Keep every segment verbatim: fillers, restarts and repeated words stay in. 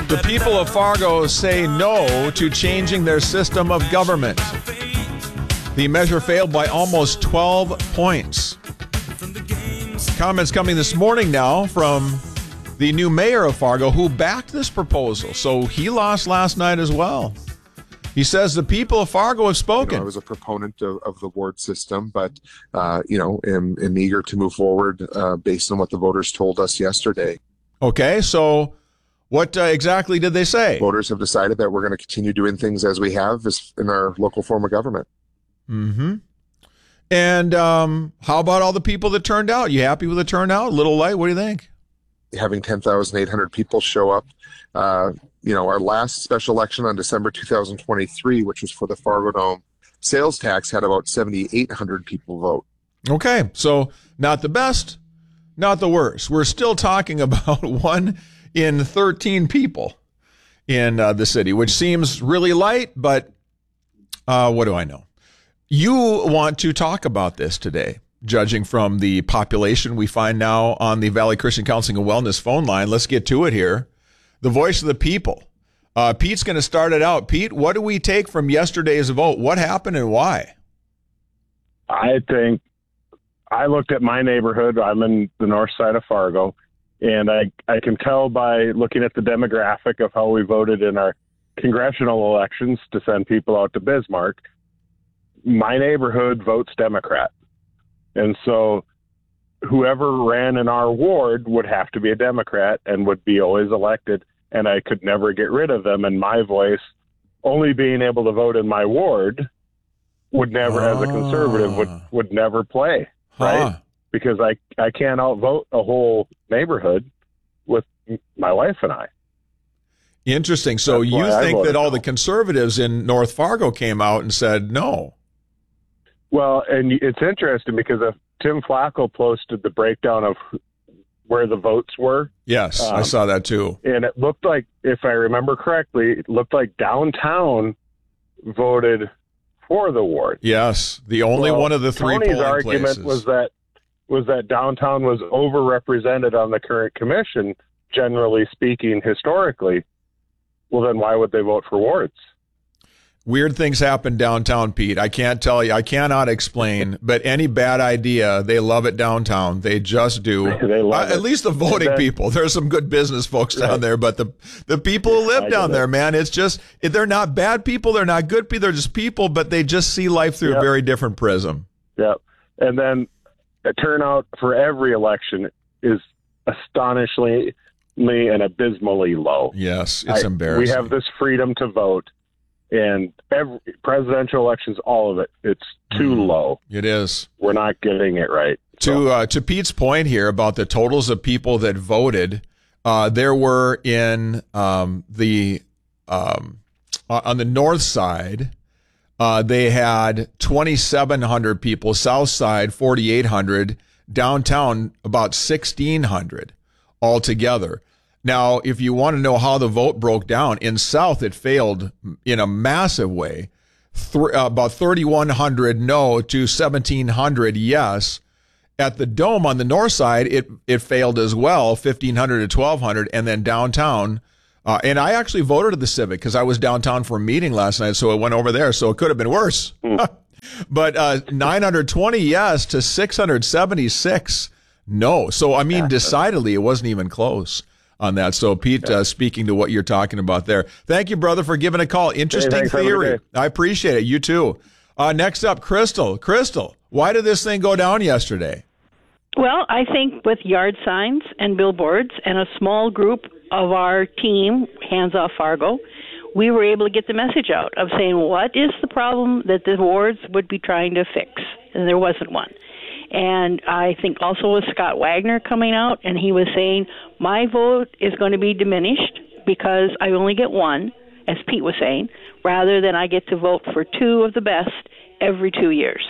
The people of Fargo say no to changing their system of government. The measure failed by almost twelve points. Comments coming this morning now from the new mayor of Fargo who backed this proposal. So he lost last night as well. He says the people of Fargo have spoken. You know, I was a proponent of, of the ward system, but, uh, you know, am, am eager to move forward uh, based on what the voters told us yesterday. Okay, so what uh, exactly did they say? Voters have decided that we're going to continue doing things as we have as in our local form of government. Mm-hmm. And um, how about all the people that turned out? You happy with the turnout? A little light? What do you think? Having ten thousand eight hundred people show up. Uh, you know, our last special election on December two thousand twenty-three, which was for the Fargo Dome sales tax, had about seven thousand eight hundred people vote. Okay, so not the best, not the worst. We're still talking about one in thirteen people in uh, the city, which seems really light, but uh, what do I know? You want to talk about this today, judging from the population we find now on the Valley Christian Counseling and Wellness phone line. Let's get to it here. The voice of the people. Uh, Pete's going to start it out. Pete, what do we take from yesterday's vote? What happened and why? I think I looked at my neighborhood. I'm in the north side of Fargo, and I, I can tell by looking at the demographic of how we voted in our congressional elections to send people out to Bismarck. My neighborhood votes Democrat. And so whoever ran in our ward would have to be a Democrat and would be always elected, and I could never get rid of them. And my voice, only being able to vote in my ward, would never, oh. as a conservative, would, would never play, right? Huh. Because I, I can't outvote a whole neighborhood with my wife and I. Interesting. So That's you think that all no. the conservatives in North Fargo came out and said no? Well, and it's interesting because if Tim Flacco posted the breakdown of where the votes were. Yes, um, I saw that too. And it looked like, if I remember correctly, it looked like downtown voted for the ward. Yes, the only well, one of the three Tony's polling argument places. was that was that downtown was overrepresented on the current commission, generally speaking, historically. Well, then why would they vote for wards? Weird things happen downtown, Pete. I can't tell you. I cannot explain. But any bad idea, they love it downtown. They just do. They love uh, it. At least the voting then, people. There's some good business folks down right. there, but the the people who live I down there, man, it's just they're not bad people. They're not good people. They're just people, but they just see life through yep. a very different prism. Yep. And then the turnout for every election is astonishingly and abysmally low. Yes, it's I, embarrassing. We have this freedom to vote. And every presidential elections, all of it, it's too mm, low. It is. We're not getting it right. So. To uh, to Pete's point here about the totals of people that voted, uh, there were in um, the um, on the north side, uh, they had twenty-seven hundred people. South side, forty-eight hundred. Downtown, about sixteen hundred altogether. Now, if you want to know how the vote broke down, in South, it failed in a massive way. Th- uh, about thirty-one hundred no to seventeen hundred yes. At the Dome on the north side, it, it failed as well, fifteen hundred to twelve hundred. And then downtown, uh, and I actually voted at the Civic because I was downtown for a meeting last night, so it went over there. So it could have been worse. Mm. But uh, nine hundred twenty yes to six hundred seventy-six no. So, I mean, decidedly, it wasn't even close on that. So, Pete, uh, speaking to what you're talking about there, thank you, brother, for giving a call. Interesting hey, theory. I appreciate it. You too. Uh, next up, Crystal. Crystal, why did this thing go down yesterday? Well, I think with yard signs and billboards and a small group of our team, Hands Off Fargo, we were able to get the message out of saying, what is the problem that the wards would be trying to fix? And there wasn't one. And I think also with Scott Wagner coming out, and he was saying, my vote is going to be diminished because I only get one, as Pete was saying, rather than I get to vote for two of the best every two years.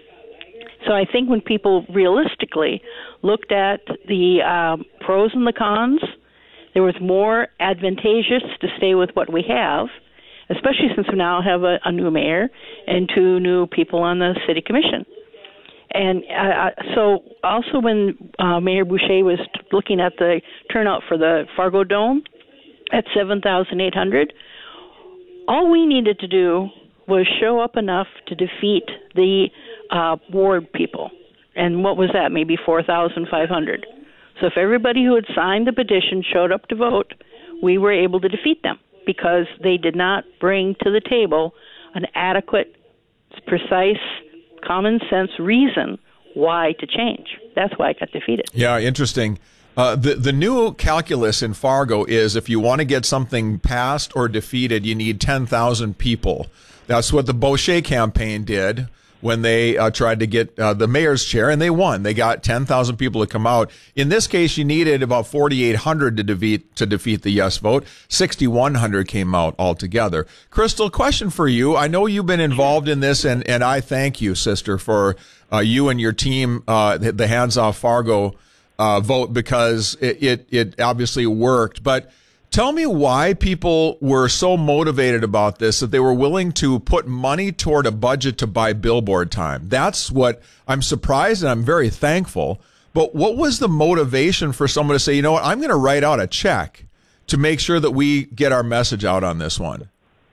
So I think when people realistically looked at the um, pros and the cons, there was more advantageous to stay with what we have, especially since we now have a, a new mayor and two new people on the city commission. And uh, so also when uh, Mayor Boucher was looking at the turnout for the Fargo Dome, at seven thousand eight hundred. All we needed to do was show up enough to defeat the uh, ward people. And what was that? Maybe four thousand five hundred. So if everybody who had signed the petition showed up to vote, we were able to defeat them because they did not bring to the table an adequate, precise, common sense reason why to change. That's why it got defeated. Yeah, interesting. Uh, the, the new calculus in Fargo is if you want to get something passed or defeated, you need ten thousand people. That's what the Boucher campaign did when they uh, tried to get uh, the mayor's chair, and they won. They got ten thousand people to come out. In this case, you needed about forty-eight hundred to defeat to defeat the yes vote. sixty-one hundred came out altogether. Crystal, question for you. I know you've been involved in this, and, and I thank you, sister, for uh, you and your team, uh, the, the Hands Off Fargo uh, vote, because it, it, it obviously worked. But tell me why people were so motivated about this that they were willing to put money toward a budget to buy billboard time. That's what I'm surprised, and I'm very thankful. But what was the motivation for someone to say, you know what, I'm going to write out a check to make sure that we get our message out on this one?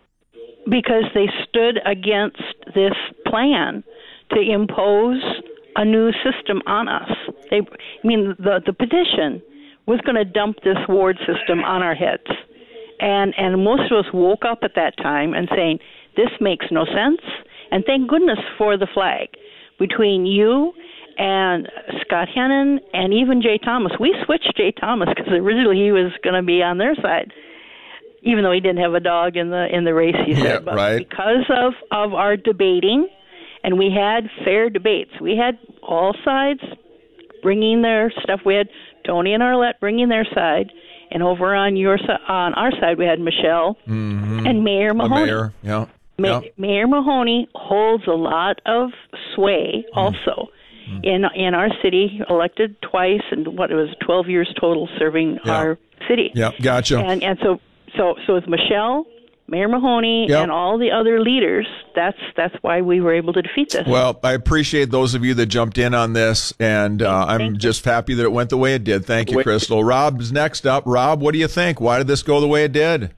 Because they stood against this plan to impose a new system on us. They, I mean, the, the petition was going to dump this ward system on our heads. And and most of us woke up at that time and saying, this makes no sense. And thank goodness for the flag. Between you and Scott Hennon and even Jay Thomas, we switched Jay Thomas because originally he was going to be on their side, even though he didn't have a dog in the in the race, he said. Yeah, but right. Because of, of our debating, and we had fair debates. We had all sides bringing their stuff. We had Tony and Arlette bringing their side, and over on your on our side we had Michelle mm-hmm. and Mayor Mahoney. A mayor, yeah. Ma- yeah. Mayor Mahoney holds a lot of sway also mm. in in our city, elected twice, and what it was twelve years total serving yeah. our city. Yeah, gotcha. And and so so so with Michelle, Mayor Mahoney, yep. and all the other leaders, that's that's why we were able to defeat this. Well, I appreciate those of you that jumped in on this, and uh, I'm Thank just happy that it went the way it did. Thank you, Crystal. Rob's next up. Rob, what do you think? Why did this go the way it did?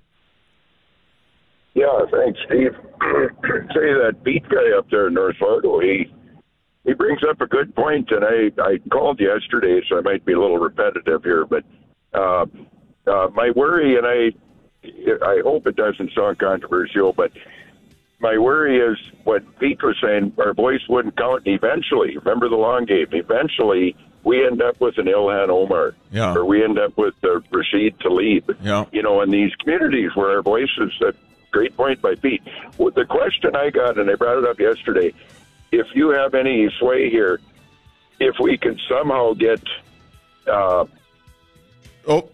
Yeah, thanks, Steve. Say that Pete guy up there in North Fargo, he he brings up a good point, and I, I called yesterday, so I might be a little repetitive here, but uh, uh, my worry, and I I hope it doesn't sound controversial, but my worry is what Pete was saying, our voice wouldn't count eventually. Remember the long game. Eventually, we end up with an Ilhan Omar, yeah. or we end up with uh, Rashid Tlaib. Yeah. You know, in these communities where our voice is a great point by Pete. Well, the question I got, and I brought it up yesterday, if you have any sway here, if we could somehow get... Uh, oh.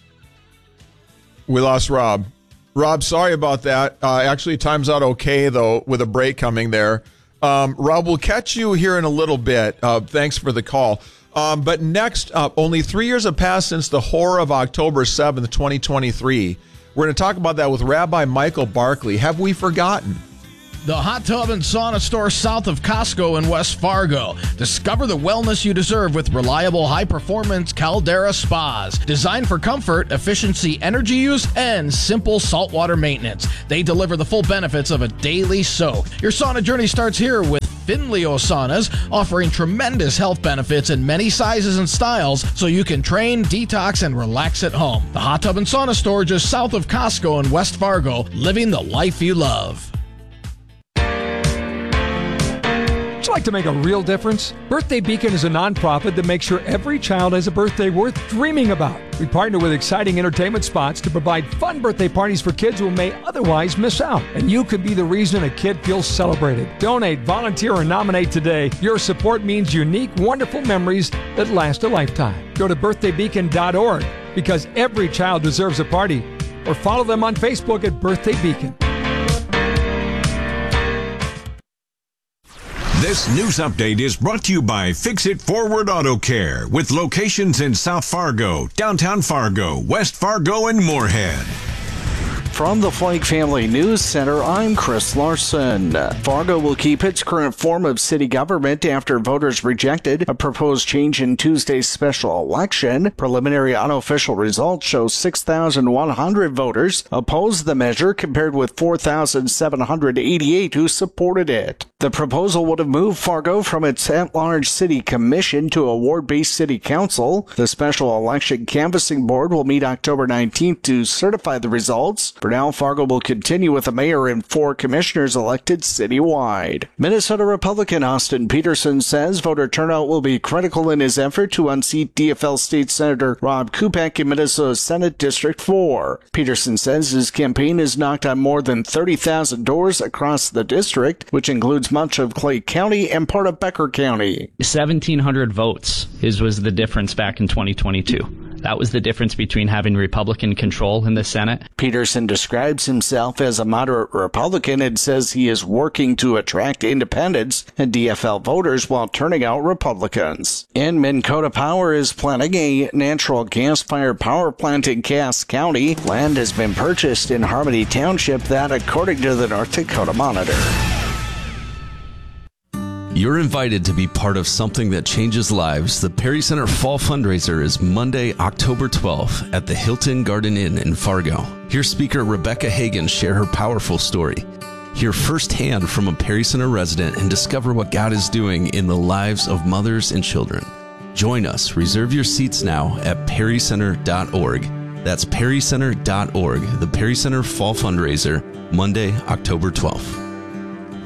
We lost Rob. Rob, sorry about that. Uh, actually, time's out okay, though, with a break coming there. Um, Rob, we'll catch you here in a little bit. Uh, thanks for the call. Um, but next up, only three years have passed since the horror of October seventh, twenty twenty-three. We're going to talk about that with Rabbi Michael Barkley. Have we forgotten? The Hot Tub and Sauna Store south of Costco in West Fargo. Discover the wellness you deserve with reliable, high-performance Caldera spas. Designed for comfort, efficiency, energy use, and simple saltwater maintenance. They deliver the full benefits of a daily soak. Your sauna journey starts here with Finleo Saunas, offering tremendous health benefits in many sizes and styles so you can train, detox, and relax at home. The Hot Tub and Sauna Store just south of Costco in West Fargo, living the life you love. Would you like to make a real difference? Birthday Beacon is a nonprofit that makes sure every child has a birthday worth dreaming about. We partner with exciting entertainment spots to provide fun birthday parties for kids who may otherwise miss out. And you could be the reason a kid feels celebrated. Donate, volunteer, or nominate today. Your support means unique, wonderful memories that last a lifetime. Go to birthday beacon dot org because every child deserves a party. Or follow them on Facebook at Birthday Beacon. This news update is brought to you by Fix It Forward Auto Care, with locations in South Fargo, downtown Fargo, West Fargo, and Moorhead. From the Flake Family News Center, I'm Chris Larson. Fargo will keep its current form of city government after voters rejected a proposed change in Tuesday's special election. Preliminary unofficial results show six thousand one hundred voters opposed the measure compared with four thousand seven hundred eighty-eight who supported it. The proposal would have moved Fargo from its at-large city commission to a ward-based city council. The special election canvassing board will meet October nineteenth to certify the results. For now, Fargo will continue with a mayor and four commissioners elected citywide. Minnesota Republican Austin Peterson says voter turnout will be critical in his effort to unseat D F L State Senator Rob Kupek in Minnesota Senate District four. Peterson says his campaign has knocked on more than thirty thousand doors across the district, which includes much of Clay County and part of Becker County. seventeen hundred votes is was the difference back in twenty twenty-two. That was the difference between having Republican control in the Senate. Peterson describes himself as a moderate Republican and says he is working to attract independents and D F L voters while turning out Republicans. And Minn Kota Power is planning a natural gas-fired power plant in Cass County. Land has been purchased in Harmony Township, that according to the North Dakota Monitor. You're invited to be part of something that changes lives. The Perry Center Fall Fundraiser is Monday, October twelfth at the Hilton Garden Inn in Fargo. Hear speaker Rebecca Hagan share her powerful story. Hear firsthand from a Perry Center resident and discover what God is doing in the lives of mothers and children. Join us. Reserve your seats now at perry center dot org. That's perry center dot org. The Perry Center Fall Fundraiser, Monday, October twelfth.